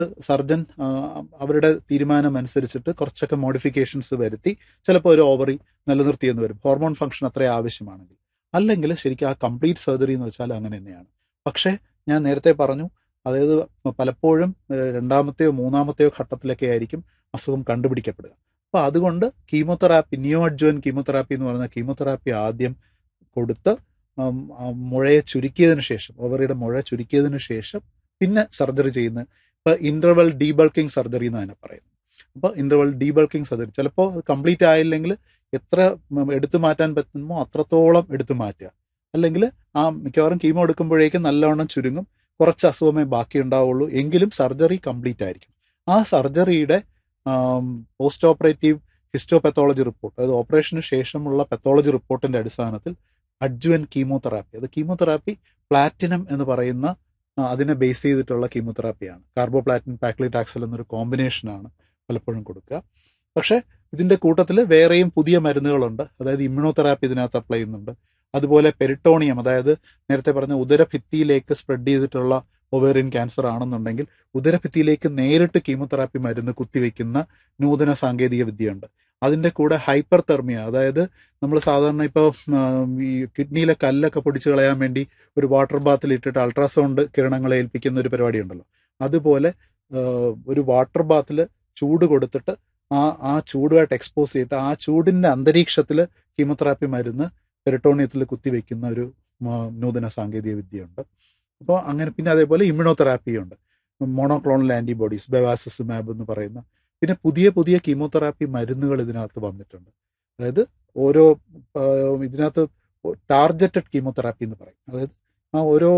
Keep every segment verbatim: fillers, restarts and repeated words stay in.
Surgeon അവരുടെ തീരുമാനം അനുസരിച്ചിട്ട് കുറച്ചൊക്കെ മോഡിഫിക്കേഷൻസ് വരുത്തി ചിലപ്പോൾ ഒരു ഓവറി നിലനിർത്തിയെന്ന് വരും, ഹോർമോൺ ഫംഗ്ഷൻ അത്ര ആവശ്യമാണെങ്കിൽ. അല്ലെങ്കിൽ ശരിക്കും ആ കംപ്ലീറ്റ് സർജറി എന്ന് വെച്ചാൽ അങ്ങനെ തന്നെയാണ്. പക്ഷേ ഞാൻ നേരത്തെ പറഞ്ഞു, അതായത് പലപ്പോഴും രണ്ടാമത്തെയോ മൂന്നാമത്തെയോ ഘട്ടത്തിലൊക്കെ ആയിരിക്കും അസുഖം കണ്ടുപിടിക്കപ്പെടുക. അപ്പോൾ അതുകൊണ്ട് കീമോതെറാപ്പി, നിയോ അഡ്ജുവൻ കീമോതെറാപ്പി എന്ന് പറയുന്ന കീമോതെറാപ്പി ആദ്യം കൊടുത്ത് മുഴയെ ചുരുക്കിയതിന് ശേഷം, ഓവറിയുടെ മുഴ ചുരുക്കിയതിന് ശേഷം പിന്നെ സർജറി ചെയ്യുന്ന, ഇപ്പോൾ ഇൻ്റർവൽ ഡീബൾക്കിംഗ് സർജറി എന്ന് തന്നെ പറയുന്നു. അപ്പോൾ ഇൻ്റർവൽ ഡീബൾക്കിംഗ് സർജറി ചിലപ്പോൾ കംപ്ലീറ്റ് ആയില്ലെങ്കിൽ എത്ര എടുത്തു മാറ്റാൻ പറ്റുമോ അത്രത്തോളം എടുത്തു മാറ്റുക. അല്ലെങ്കിൽ ആ മിക്കവാറും കീമോ എടുക്കുമ്പോഴേക്കും നല്ലവണ്ണം ചുരുങ്ങും, കുറച്ച് അസുഖമേ ബാക്കി ഉണ്ടാവുള്ളൂ, എങ്കിലും സർജറി കംപ്ലീറ്റ് ആയിരിക്കും. ആ സർജറിയുടെ പോസ്റ്റ് ഓപ്പറേറ്റീവ് ഹിസ്റ്റോപെത്തോളജി റിപ്പോർട്ട്, അതായത് ഓപ്പറേഷന് ശേഷമുള്ള പെത്തോളജി റിപ്പോർട്ടിൻ്റെ അടിസ്ഥാനത്തിൽ അഡ്ജുവൻ കീമോതെറാപ്പി, അത് കീമോതെറാപ്പി പ്ലാറ്റിനം എന്ന് പറയുന്ന അതിനെ ബേസ് ചെയ്തിട്ടുള്ള കീമോതെറാപ്പിയാണ്. കാർബോപ്ലാറ്റിൻ പാക്ലിടാക്സൽ എന്നൊരു കോമ്പിനേഷനാണ് പലപ്പോഴും കൊടുക്കുക. പക്ഷേ ഇതിൻ്റെ കൂട്ടത്തിൽ വേറെയും പുതിയ മരുന്നുകളുണ്ട്, അതായത് ഇമ്മ്യൂണോതെറാപ്പി ഇതിനകത്ത് അപ്ലൈ ചെയ്യുന്നുണ്ട്. അതുപോലെ പെരിട്ടോണിയം, അതായത് നേരത്തെ പറഞ്ഞ ഉദരഭിത്തിയിലേക്ക് സ്പ്രെഡ് ചെയ്തിട്ടുള്ള ഒവേറിയൻ ക്യാൻസർ ആണെന്നുണ്ടെങ്കിൽ ഉദരഭിത്തിയിലേക്ക് നേരിട്ട് കീമോതെറാപ്പി മരുന്ന് കുത്തിവെക്കുന്ന നൂതന സാങ്കേതിക വിദ്യയുണ്ട്. അതിൻ്റെ കൂടെ ഹൈപ്പർ തെർമിയ, അതായത് നമ്മൾ സാധാരണ ഇപ്പോൾ ഈ കിഡ്നിയിലെ കല്ലൊക്കെ പൊടിച്ച് കളയാൻ വേണ്ടി ഒരു വാട്ടർ ബാത്തിൽ ഇട്ടിട്ട് അൾട്രാസൗണ്ട് കിരണങ്ങളെ ഏൽപ്പിക്കുന്ന ഒരു പരിപാടി ഉണ്ടല്ലോ, അതുപോലെ ഒരു വാട്ടർ ബാത്തിൽ ചൂട് കൊടുത്തിട്ട് ആ ആ ചൂടുമായിട്ട് എക്സ്പോസ് ചെയ്തിട്ട് ആ ചൂടിൻ്റെ അന്തരീക്ഷത്തിൽ കീമോതെറാപ്പി മരുന്ന് പെരിട്ടോണിയത്തിൽ കുത്തിവെക്കുന്ന ഒരു നൂതന സാങ്കേതിക വിദ്യയുണ്ട്. അപ്പോൾ അങ്ങനെ പിന്നെ അതേപോലെ ഇമ്മ്യൂണോതെറാപ്പിയുണ്ട്, മോണോക്ലോണൽ ആൻറ്റിബോഡീസ്, ബെവാസിസുമാബ് എന്ന് പറയുന്ന. പിന്നെ പുതിയ പുതിയ കീമോതെറാപ്പി മരുന്നുകൾ ഇതിനകത്ത് വന്നിട്ടുണ്ട്. അതായത് ഓരോ ഇതിനകത്ത് ടാർഗറ്റഡ് കീമോതെറാപ്പി എന്ന് പറയും. അതായത് ആ ഓരോ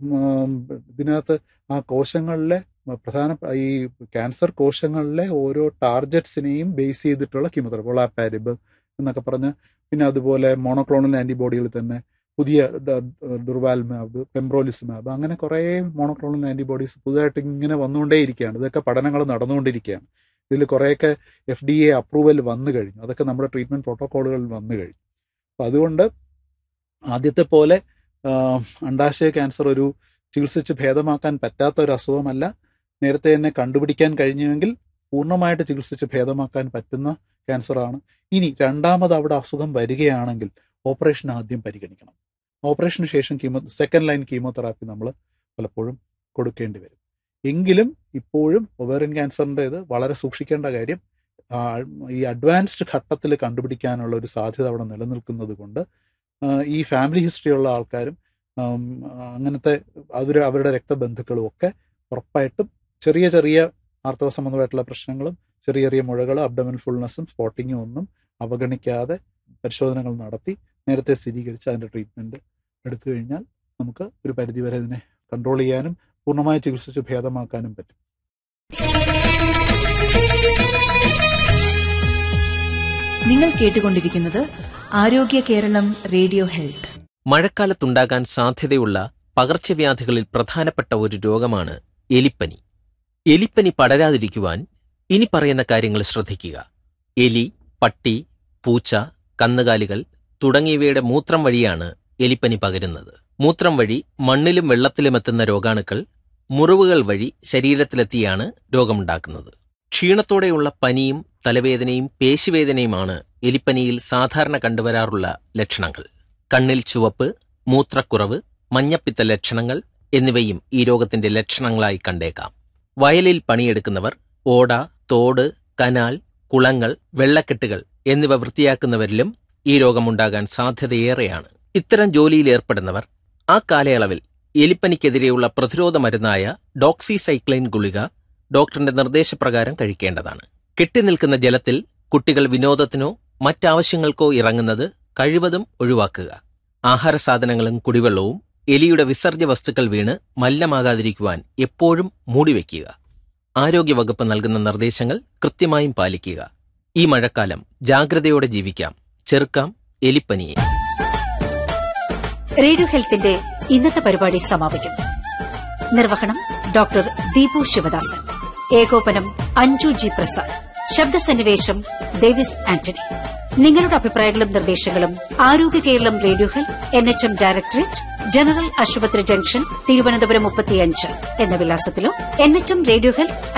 ഇതിനകത്ത് ആ കോശങ്ങളിലെ പ്രധാന ഈ ക്യാൻസർ കോശങ്ങളിലെ ഓരോ ടാർഗറ്റ്സിനെയും ബേസ് ചെയ്തിട്ടുള്ള കീമോതെറാപ്പി, ഒളാപാരിബ് എന്നൊക്കെ പറഞ്ഞ്. പിന്നെ അതുപോലെ മോണോക്ലോണൽ ആൻറ്റിബോഡികൾ തന്നെ പുതിയ ഡുർവാൽമാബ്, പെംബ്രോലിസുമാബ്, അങ്ങനെ കുറേ മോണോക്ലോണൽ ആൻറ്റിബോഡീസ് പുതുതായിട്ട് ഇങ്ങനെ വന്നുകൊണ്ടേയിരിക്കുകയാണ്. ഇതൊക്കെ പഠനങ്ങൾ നടന്നുകൊണ്ടിരിക്കുകയാണ്. ഇതിൽ കുറേയൊക്കെ എഫ് ഡി എ അപ്രൂവൽ വന്നു കഴിഞ്ഞു, അതൊക്കെ നമ്മുടെ ട്രീറ്റ്മെൻറ്റ് പ്രോട്ടോക്കോളുകളിൽ വന്നു കഴിഞ്ഞു. അപ്പോൾ അതുകൊണ്ട് ആദ്യത്തെ പോലെ അണ്ഡാശയ ക്യാൻസർ ഒരു ചികിത്സിച്ച് ഭേദമാക്കാൻ പറ്റാത്ത ഒരു അസുഖമല്ല. നേരത്തെ തന്നെ കണ്ടുപിടിക്കാൻ കഴിഞ്ഞുവെങ്കിൽ പൂർണ്ണമായിട്ട് ചികിത്സിച്ച് ഭേദമാക്കാൻ പറ്റുന്ന ക്യാൻസറാണ്. ഇനി രണ്ടാമത് അവിടെ അസുഖം വരികയാണെങ്കിൽ ഓപ്പറേഷൻ ആദ്യം പരിഗണിക്കണം. ഓപ്പറേഷന് ശേഷം കീമോ സെക്കൻഡ് ലൈൻ കീമോതെറാപ്പി നമ്മൾ പലപ്പോഴും കൊടുക്കേണ്ടി വരും. എങ്കിലും ഇപ്പോഴും ഒവേറിയൻ ക്യാൻസറിൻ്റെ ഇത് വളരെ സൂക്ഷിക്കേണ്ട കാര്യം, ഈ അഡ്വാൻസ്ഡ് ഘട്ടത്തിൽ കണ്ടുപിടിക്കാനുള്ള ഒരു സാധ്യത അവിടെ നിലനിൽക്കുന്നത് കൊണ്ട് ഈ ഫാമിലി ഹിസ്റ്ററി ഉള്ള ആൾക്കാരും അങ്ങനത്തെ അവർ അവരുടെ രക്തബന്ധുക്കളും ഒക്കെ ഉറപ്പായിട്ടും ചെറിയ ചെറിയ ആർത്തവ സംബന്ധമായിട്ടുള്ള പ്രശ്നങ്ങളും ചെറിയ ചെറിയ മുഴകൾ, അബ്ഡമൻ ഫുൾനെസ്സും സ്പോട്ടിങ്ങും ഒന്നും അവഗണിക്കാതെ പരിശോധനകൾ നടത്തി നേരത്തെ സ്ഥിരീകരിച്ച് അതിൻ്റെ ട്രീറ്റ്മെൻറ്റ് എടുത്തു കഴിഞ്ഞാൽ നമുക്ക് ഒരു പരിധിവരെ ഇതിനെ കൺട്രോൾ ചെയ്യാനും പൂർണ്ണമായി ചികിത്സിച്ച് ഭേദമാക്കാനും പറ്റും. നിങ്ങൾ കേട്ടുകൊണ്ടിരിക്കുന്നത് ആരോഗ്യ കേരളം റേഡിയോ ഹെൽത്ത്. മഴക്കാലത്തുണ്ടാകാൻ സാധ്യതയുള്ള പകർച്ചവ്യാധികളിൽ പ്രധാനപ്പെട്ട ഒരു രോഗമാണ് എലിപ്പനി. എലിപ്പനി പടരാതിരിക്കുവാൻ ഇനി പറയുന്ന കാര്യങ്ങൾ ശ്രദ്ധിക്കുക. എലി, പട്ടി, പൂച്ച, കന്നുകാലികൾ തുടങ്ങിയവയുടെ മൂത്രം വഴിയാണ് എലിപ്പനി പകരുന്നത്. മൂത്രം വഴി മണ്ണിലും വെള്ളത്തിലുമെത്തുന്ന രോഗാണുക്കൾ മുറിവുകൾ വഴി ശരീരത്തിലെത്തിയാണ് രോഗമുണ്ടാക്കുന്നത്. ക്ഷീണത്തോടെയുള്ള പനിയും തലവേദനയും പേശിവേദനയുമാണ് എലിപ്പനിയിൽ സാധാരണ കണ്ടുവരാറുള്ള ലക്ഷണങ്ങൾ. കണ്ണിൽ ചുവപ്പ്, മൂത്രക്കുറവ്, മഞ്ഞപ്പിത്ത ലക്ഷണങ്ങൾ എന്നിവയും ഈ രോഗത്തിന്റെ ലക്ഷണങ്ങളായി കണ്ടേക്കാം. വയലിൽ പണിയെടുക്കുന്നവർ, ഓട, തോട്, കനാൽ, കുളങ്ങൾ, വെള്ളക്കെട്ടുകൾ എന്നിവ വൃത്തിയാക്കുന്നവരിലും ഈ രോഗമുണ്ടാകാൻ സാധ്യതയേറെയാണ്. ഇത്തരം ജോലിയിൽ ഏർപ്പെടുന്നവർ ആ കാലയളവിൽ എലിപ്പനിക്കെതിരെയുള്ള പ്രതിരോധ മരുന്നായ ഡോക്സിസൈക്ലൈൻ ഗുളിക ഡോക്ടറിന്റെ നിർദ്ദേശപ്രകാരം കഴിക്കേണ്ടതാണ്. കെട്ടിനിൽക്കുന്ന ജലത്തിൽ കുട്ടികൾ വിനോദത്തിനോ മറ്റാവശ്യങ്ങൾക്കോ ഇറങ്ങുന്നത് കഴിവതും ഒഴിവാക്കുക. ആഹാരസാധനങ്ങളും കുടിവെള്ളവും എലിയുടെ വിസർജ്യ വസ്തുക്കൾ വീണ് മലിനമാകാതിരിക്കുവാൻ എപ്പോഴും മൂടിവെക്കുക. ആരോഗ്യവകുപ്പ് നൽകുന്ന നിർദ്ദേശങ്ങൾ കൃത്യമായും പാലിക്കുക. ഈ മഴക്കാലം ജാഗ്രതയോടെ ജീവിക്കാം, ചെറുക്കാം എലിപ്പനിയെ. റേഡിയോ ഹെൽത്തിന്റെ ഇന്നത്തെ പരിപാടി സമാപിക്കുന്നു. നിർവഹണം ഡോക്ടർ ദീപു ശിവദാസൻ, ഏകോപനം അഞ്ജു ജി പ്രസാദ്, ശബ്ദസന്നിവേശം ഡേവിസ് ആന്റണി. നിങ്ങളുടെ അഭിപ്രായങ്ങളും നിർദ്ദേശങ്ങളും ആരോഗ്യ Keralam radio health, N H M directorate, general ആശുപത്രി ജംഗ്ഷൻ, തിരുവനന്തപുരം മുപ്പത്തിയഞ്ച് എന്ന വിലാസത്തിലോ N H M radio health